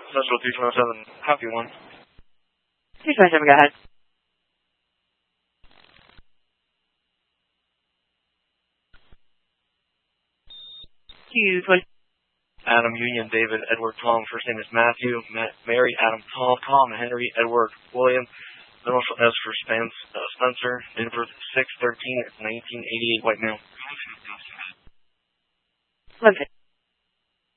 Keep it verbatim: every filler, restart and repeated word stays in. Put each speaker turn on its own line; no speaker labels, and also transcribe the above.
Central two twenty-seven, copy one.
two twenty-seven, go ahead. two twenty.
Adam, Union, David, Edward, Tom. First name is Matthew. Ma- Mary, Adam, Tom, Tom, Henry, Edward, William. Initial S for Spence, uh, Spencer. Date of birth six thirteen nineteen eighty-eight, white male.
One second.